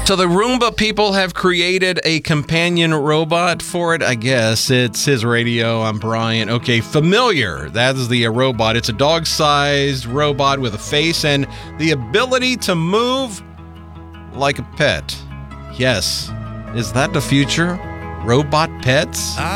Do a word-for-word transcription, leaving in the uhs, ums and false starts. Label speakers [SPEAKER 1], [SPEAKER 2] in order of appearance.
[SPEAKER 1] So the Roomba people have created a companion robot for it, I guess. It's his radio. I'm Brian. Okay, Familiar. That is the uh, robot. It's a dog-sized robot with a face and the ability to move like a pet. Yes. Is that the future? Robot pets?